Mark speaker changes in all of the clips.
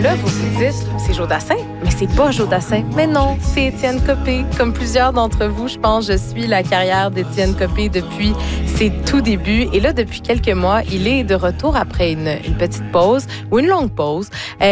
Speaker 1: là, vous vous dites, c'est Joe Dassin, mais c'est pas Joe Dassin. Mais non, c'est Étienne Copé. Comme plusieurs d'entre vous, je pense, je suis la carrière d'Étienne Copé depuis ses tout débuts. Et là, depuis quelques mois, il est de retour après une petite pause ou une longue pause.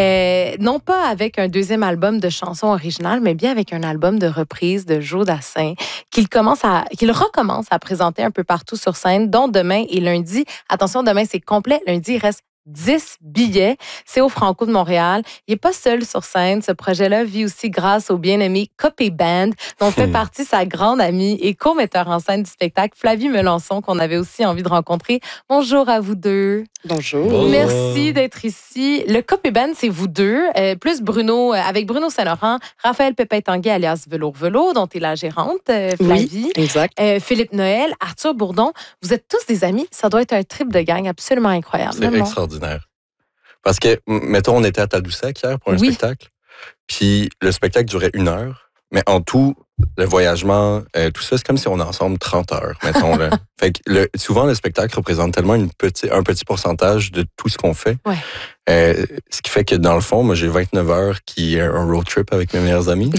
Speaker 1: Non pas avec un deuxième album de chansons originales, mais bien avec un album de reprises de Joe Dassin qu'il recommence à présenter un peu partout sur scène, dont demain et lundi. Attention, demain, c'est complet. Lundi, il reste 10 billets. C'est au Franco de Montréal. Il n'est pas seul sur scène. Ce projet-là vit aussi grâce au bien-aimé Copé Band, dont fait partie sa grande amie et co-metteur en scène du spectacle, Flavie Melançon, qu'on avait aussi envie de rencontrer. Bonjour à vous deux.
Speaker 2: Bonjour.
Speaker 1: Merci d'être ici. Le Copé Band, c'est vous deux, plus Bruno, avec Bruno Saint-Laurent, Raphaël Pépin-Tanguay, alias Velours, dont est la gérante, Flavie.
Speaker 2: Oui, exact.
Speaker 1: Philippe Noël, Arthur Bourdon. Vous êtes tous des amis. Ça doit être un trip de gang absolument incroyable.
Speaker 3: C'est extraordinaire. Parce que, mettons, on était à Tadoussac hier pour un spectacle. Puis le spectacle durait 1 heure. Mais en tout, le voyagement, tout ça, c'est comme si on est ensemble 30 heures, mettons. Là. Fait que souvent, le spectacle représente tellement un petit pourcentage de tout ce qu'on fait.
Speaker 1: Ouais.
Speaker 3: Ce qui fait que, dans le fond, moi, j'ai 29 heures qui est un road trip avec mes meilleurs amis.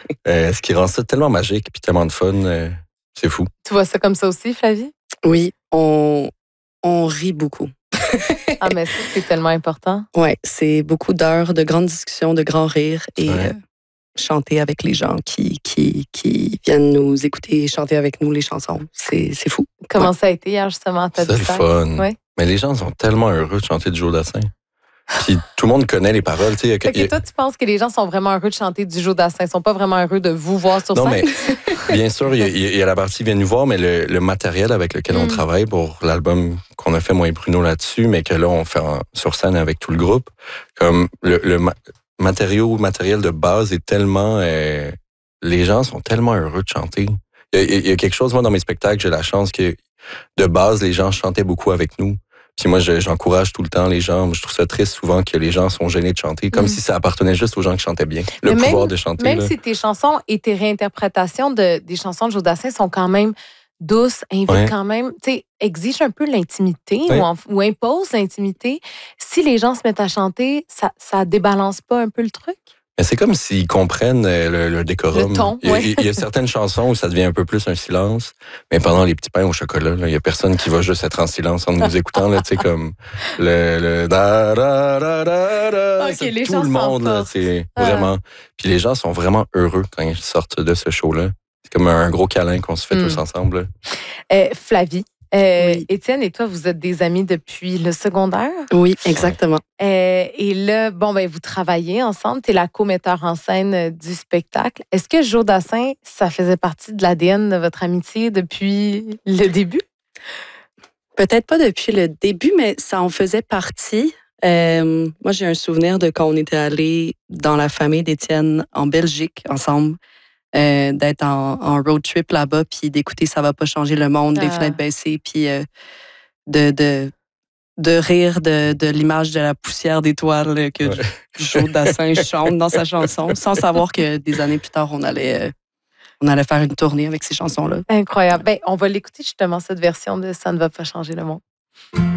Speaker 3: Ce qui rend ça tellement magique puis tellement de fun. C'est fou.
Speaker 1: Tu vois ça comme ça aussi, Flavie?
Speaker 2: Oui, on rit beaucoup.
Speaker 1: Ah, mais ça, c'est tellement important.
Speaker 2: Oui, c'est beaucoup d'heures de grandes discussions, de grands rires et chanter avec les gens qui viennent nous écouter et chanter avec nous les chansons. C'est fou.
Speaker 1: Comment ça a été hier, justement, à Tadoussac?
Speaker 3: C'est le fun. Ouais. Mais les gens sont tellement heureux de chanter du Joe Dassin. Puis tout le monde connaît les paroles.
Speaker 1: OK, toi, tu penses que les gens sont vraiment heureux de chanter du Joe Dassin. Ils sont pas vraiment heureux de vous voir sur scène?
Speaker 3: Non, mais bien sûr, il y a la partie viens nous voir, mais le matériel avec lequel on travaille pour l'album qu'on a fait, moi et Bruno, là-dessus, mais que là, on fait sur scène avec tout le groupe, comme le matériel de base est tellement... les gens sont tellement heureux de chanter. Il y a quelque chose, moi, dans mes spectacles, j'ai la chance que, de base, les gens chantaient beaucoup avec nous. Puis moi, j'encourage tout le temps les gens. Je trouve ça triste souvent que les gens sont gênés de chanter, comme si ça appartenait juste aux gens qui chantaient bien. Le pouvoir de chanter.
Speaker 1: Même si tes chansons et tes réinterprétations des chansons de Joe Dassin sont quand même douces, invitent quand même, tu sais, exigent un peu l'intimité ou imposent l'intimité. Si les gens se mettent à chanter, ça débalance pas un peu le truc?
Speaker 3: Mais c'est comme s'ils comprennent le décorum.
Speaker 1: Le ton,
Speaker 3: il y a certaines chansons où ça devient un peu plus un silence, mais pendant les petits pains au chocolat, il y a personne qui va juste être en silence en nous écoutant, tu sais, comme le da da da da da.
Speaker 1: Okay, les
Speaker 3: tout le monde, là, c'est vraiment. Puis les gens sont vraiment heureux quand ils sortent de ce show-là. C'est comme un gros câlin qu'on se fait tous ensemble.
Speaker 1: Flavie. Étienne et toi, vous êtes des amis depuis le secondaire?
Speaker 2: Oui, exactement.
Speaker 1: Et là, vous travaillez ensemble. Tu es la co-metteur en scène du spectacle. Est-ce que Joe Dassin, ça faisait partie de l'ADN de votre amitié depuis le début?
Speaker 2: Peut-être pas depuis le début, mais ça en faisait partie. Moi, j'ai un souvenir de quand on était allés dans la famille d'Étienne en Belgique ensemble. D'être en road trip là-bas, puis d'écouter Ça va pas changer le monde, les fenêtres baissées, puis de rire de l'image de la poussière d'étoiles que Joe Dassin chante dans sa chanson, sans savoir que des années plus tard, on allait faire une tournée avec ces chansons-là.
Speaker 1: Incroyable. On va l'écouter justement, cette version de Ça ne va pas changer le monde.